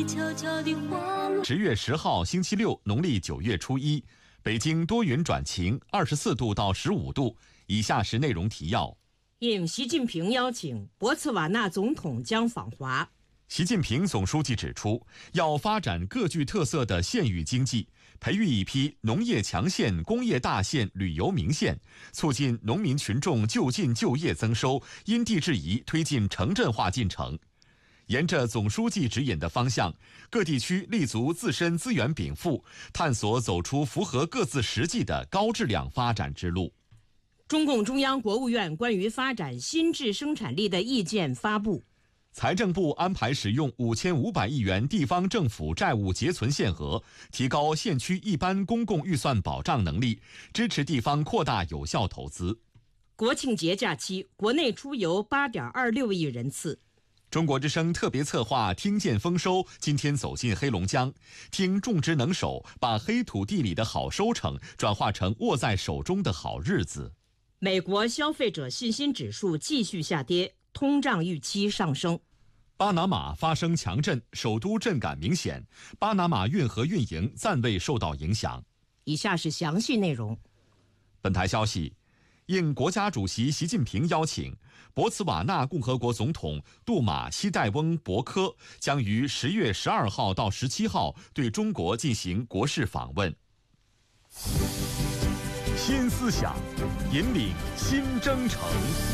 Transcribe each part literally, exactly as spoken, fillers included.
十月十号星期六，农历九月初一，北京多云转晴，二十四度到十五度。以下是内容提要： 应习近平邀请，博茨瓦纳总统将访华。 习近平总书记指出，要发展各具特色的县域经济，培育一批农业强县、工业大县、旅游名县，促进农民群众就近就业增收，因地制宜推进城镇化进程。沿着总书记指引的方向，各地区立足自身资源禀赋，探索走出符合各自实际的高质量发展之路。 中共中央、国务院关于发展新质生产力的意见发布。 财政部安排使用五千五百亿元地方政府债务结存限额，提高县区一般公共预算保障能力，支持地方扩大有效投资。 国庆节假期，国内出游八点二六亿人次。 中国之声特别策划听见丰收，今天走进黑龙江，听种植能手把黑土地里的好收成转化成握在手中的好日子。 美国消费者信心指数继续下跌，通胀预期上升。 巴拿马发生强震，首都震感明显，巴拿马运河运营暂未受到影响。 以下是详细内容。 本台消息，应国家主席习近平邀请，博茨瓦纳共和国总统杜马西代翁博科将于十月十二号到十七号对中国进行国事访问。新思想，引领新征程。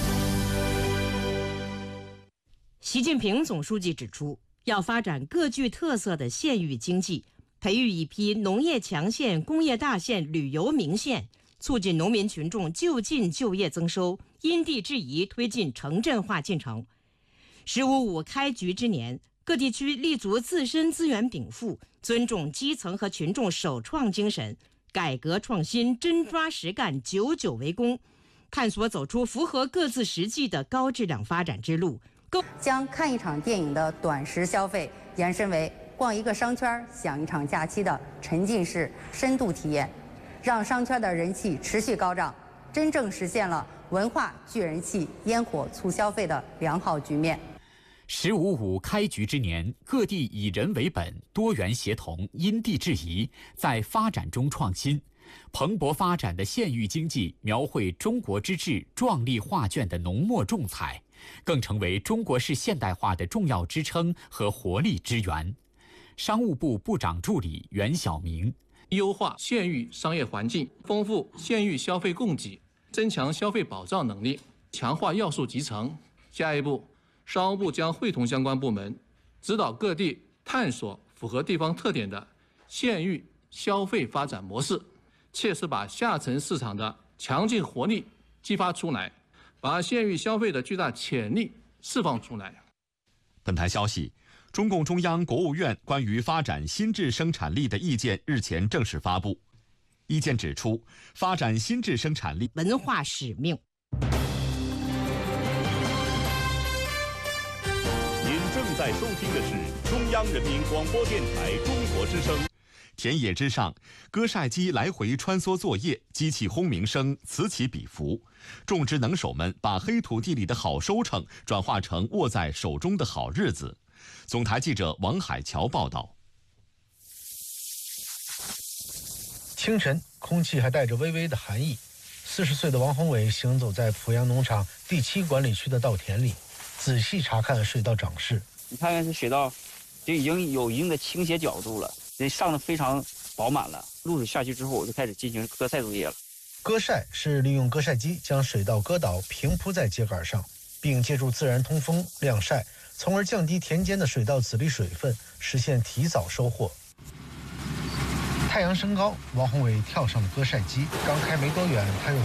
习近平总书记指出，要发展各具特色的县域经济，培育一批农业强县、工业大县、旅游名县，促进农民群众就近就业增收，因地制宜推进城镇化进程。十五五开局之年，各地区立足自身资源禀赋，尊重基层和群众首创精神，改革创新，真抓实干，久久为功，探索走出符合各自实际的高质量发展之路。 将看一场电影的短时消费延伸为逛一个商圈、享一场假期的沉浸式深度体验，让商圈的人气持续高涨，真正实现了文化聚人气、烟火促消费的良好局面。 十五五开局之年，各地以人为本，多元协同，因地制宜，在发展中创新。蓬勃发展的县域经济描绘中国之治壮丽画卷的浓墨重彩，更成为中国式现代化的重要支撑和活力之源。商务部部长助理袁晓明： 优化县域商业环境，丰富县域消费供给，增强消费保障能力，强化要素集成。下一步，商务部将会同相关部门，指导各地探索符合地方特点的县域消费发展模式，切实把下沉市场的强劲活力激发出来，把县域消费的巨大潜力释放出来。 本台消息，中共中央、国务院关于发展新质生产力的意见日前正式发布。意见指出，发展新质生产力文化使命。 您正在收听的是中央人民广播电台中国之声。 田野之上，割晒机来回穿梭作业，机器轰鸣声此起彼伏。种植能手们把黑土地里的好收成转化成握在手中的好日子。总台记者王海桥报道。 清晨，空气还带着微微的寒意。四十岁的王宏伟行走在濮阳农场第七管理区的稻田里，仔细查看水稻长势。 你看看这水稻，就已经有一定的倾斜角度了。这上的非常饱满了，露水下去之后，我就开始进行割晒作业了。 割晒是利用割晒机将水稻割倒，平铺在秸秆上，并借助自然通风晾晒，从而降低田间的水稻籽粒水分，实现提早收获。太阳升高，王宏伟跳上了割晒机，刚开没多远，他又